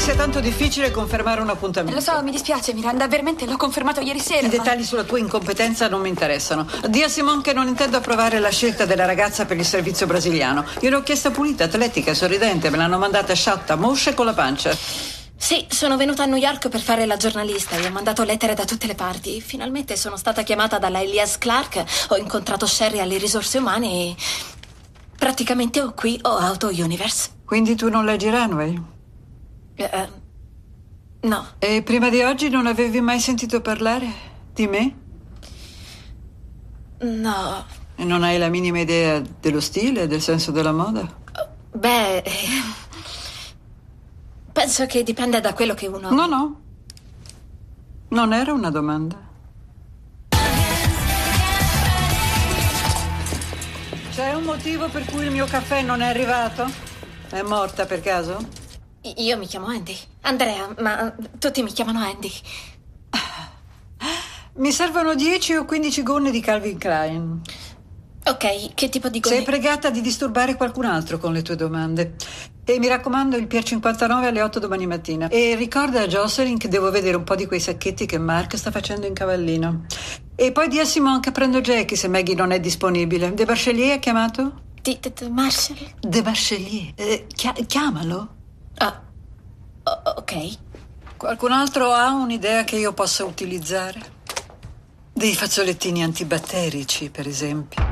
sia tanto difficile confermare un appuntamento. Lo so, mi dispiace, Miranda, veramente l'ho confermato ieri sera. I dettagli sulla tua incompetenza non mi interessano. Dì a Simone che non intendo approvare la scelta della ragazza per il servizio brasiliano. Gliel'ho chiesta pulita, atletica, sorridente, me l'hanno mandata sciatta, moscia e con la pancia. Sì, sono venuta a New York per fare la giornalista e ho mandato lettere da tutte le parti. Finalmente sono stata chiamata dalla Elias Clark, ho incontrato Sherry alle risorse umane e praticamente qui ho Auto Universe. Quindi tu non leggi Runway? No. E prima di oggi non avevi mai sentito parlare di me? No. E non hai la minima idea dello stile, del senso della moda? Beh, penso che dipenda da quello che uno... No. Non era una domanda. C'è un motivo per cui il mio caffè non è arrivato? È morta per caso? Io mi chiamo Andy. Andrea, ma tutti mi chiamano Andy. Mi servono 10 o 15 gonne di Calvin Klein. Ok, che tipo di gonne? Sei pregata di disturbare qualcun altro con le tue domande. E mi raccomando, il Pier 59 alle 8 domani mattina. E ricorda a Jocelyn che devo vedere un po' di quei sacchetti che Mark sta facendo in cavallino. E poi di a Simone che prendo Jackie se Maggie non è disponibile. De Barchelier ha chiamato? Marshall? De Barchelier. Chiamalo. Ok. Qualcun altro ha un'idea che io possa utilizzare? Dei fazzolettini antibatterici, per esempio.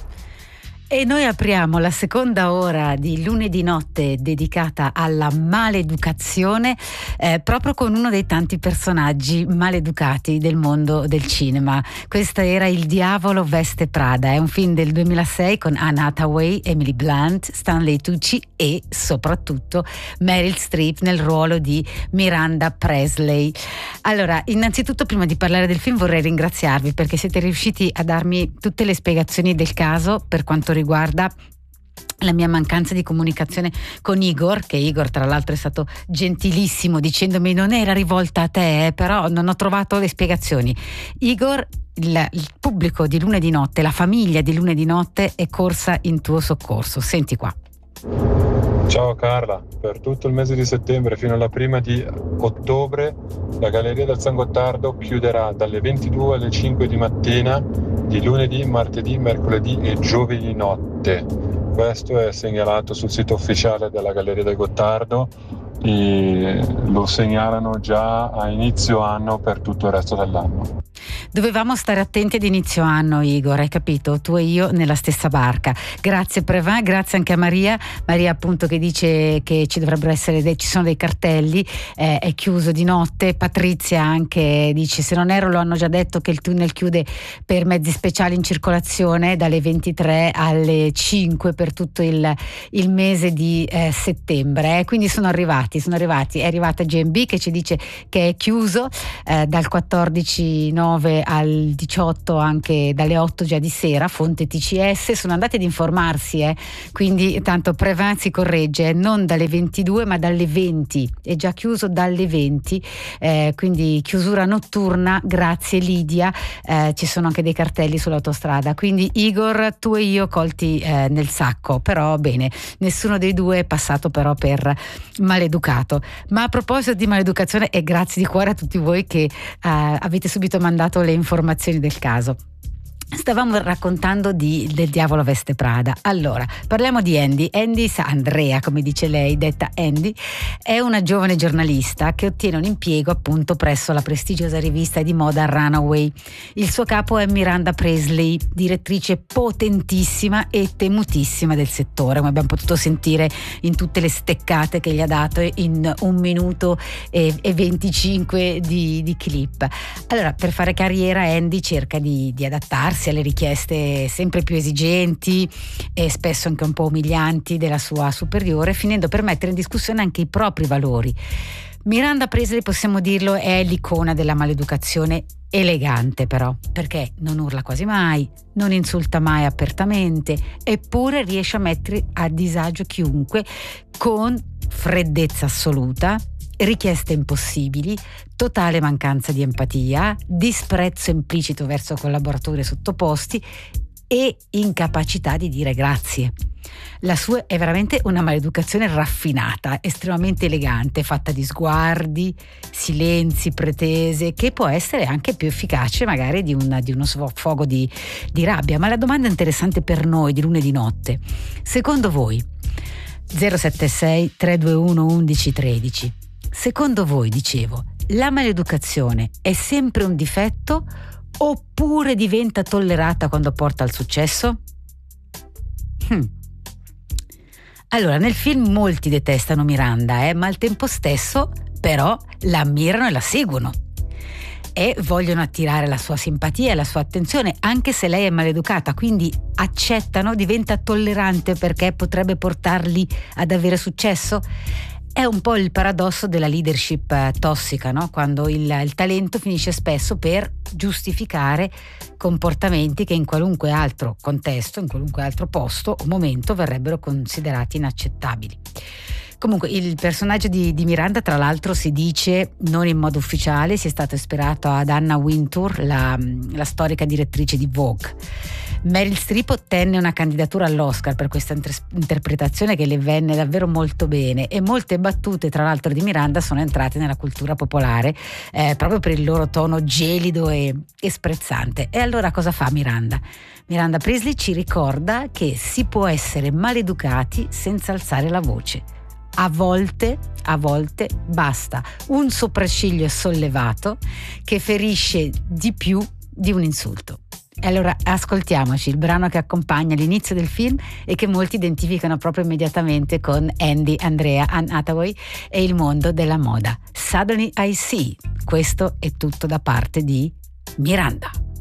E noi apriamo la seconda ora di lunedì notte dedicata alla maleducazione proprio con uno dei tanti personaggi maleducati del mondo del cinema. Questo era Il diavolo veste Prada, è un film del 2006 con Anne Hathaway, Emily Blunt, Stanley Tucci e soprattutto Meryl Streep nel ruolo di Miranda Presley. Allora, innanzitutto prima di parlare del film vorrei ringraziarvi perché siete riusciti a darmi tutte le spiegazioni del caso per quanto riguarda la mia mancanza di comunicazione con Igor, che Igor tra l'altro è stato gentilissimo dicendomi non era rivolta a te, però non ho trovato le spiegazioni. Igor, il pubblico di Lunedì Notte, la famiglia di Lunedì Notte è corsa in tuo soccorso. Senti qua. Ciao Carla, per tutto il mese di settembre fino alla prima di ottobre la Galleria del San Gottardo chiuderà dalle 22 alle 5 di mattina di lunedì, martedì, mercoledì e giovedì notte. Questo è segnalato sul sito ufficiale della Galleria del Gottardo e lo segnalano già a inizio anno per tutto il resto dell'anno. Dovevamo stare attenti ad inizio anno, Igor, hai capito? Tu e io nella stessa barca. Grazie Previn, grazie anche a Maria appunto che dice che ci dovrebbero essere ci sono dei cartelli, è chiuso di notte. Patrizia anche dice se non ero lo hanno già detto che il tunnel chiude per mezzi speciali in circolazione dalle 23 alle 5 per tutto il mese di settembre, quindi sono arrivati, è arrivata GMB che ci dice che è chiuso dal 14/9 al 18 anche dalle 8 già di sera, fonte TCS, sono andati ad informarsi quindi tanto Previn si corregge, non dalle 22 ma dalle 20, è già chiuso dalle 20, quindi chiusura notturna, grazie Lidia, ci sono anche dei cartelli sull'autostrada, quindi Igor tu e io colti nel sacco, però bene, nessuno dei due è passato però per maleducato. Ma a proposito di maleducazione, e grazie di cuore a tutti voi che avete subito mandato le informazioni del caso. Stavamo raccontando del diavolo veste Prada. Allora, parliamo di Andy. Andrea, come dice lei, detta Andy, è una giovane giornalista che ottiene un impiego appunto presso la prestigiosa rivista di moda Runaway. Il suo capo è Miranda Presley, direttrice potentissima e temutissima del settore, come abbiamo potuto sentire in tutte le steccate che gli ha dato in 1 minuto e 25 di clip. Allora, per fare carriera Andy cerca di adattarsi alle richieste sempre più esigenti e spesso anche un po' umilianti della sua superiore, finendo per mettere in discussione anche i propri valori. Miranda Presley, possiamo dirlo, è l'icona della maleducazione elegante però, perché non urla quasi mai, non insulta mai apertamente, eppure riesce a mettere a disagio chiunque con freddezza assoluta, richieste impossibili, totale mancanza di empatia, disprezzo implicito verso collaboratori sottoposti e incapacità di dire grazie. La sua è veramente una maleducazione raffinata, estremamente elegante, fatta di sguardi, silenzi, pretese, che può essere anche più efficace magari di uno sfogo di rabbia. Ma la domanda interessante per noi di lunedì notte: secondo voi, 076 321 1113, secondo voi, dicevo, la maleducazione è sempre un difetto oppure diventa tollerata quando porta al successo? Allora, nel film molti detestano Miranda, ma al tempo stesso però la ammirano e la seguono e vogliono attirare la sua simpatia e la sua attenzione, anche se lei è maleducata, quindi accettano, diventa tollerante perché potrebbe portarli ad avere successo. È un po' il paradosso della leadership tossica, no? Quando il talento finisce spesso per giustificare comportamenti che in qualunque altro contesto, in qualunque altro posto o momento verrebbero considerati inaccettabili. Comunque il personaggio di Miranda, tra l'altro, si dice, non in modo ufficiale, sia stato ispirato ad Anna Wintour, la storica direttrice di Vogue. Meryl Streep ottenne una candidatura all'Oscar per questa interpretazione che le venne davvero molto bene, e molte battute, tra l'altro, di Miranda sono entrate nella cultura popolare proprio per il loro tono gelido e sprezzante. E allora cosa fa Miranda? Miranda Priestly ci ricorda che si può essere maleducati senza alzare la voce. A volte basta un sopracciglio sollevato che ferisce di più di un insulto. E allora ascoltiamoci il brano che accompagna l'inizio del film e che molti identificano proprio immediatamente con Andy, Andrea, Anne Hathaway e il mondo della moda. Suddenly I See. Questo è tutto da parte di Miranda.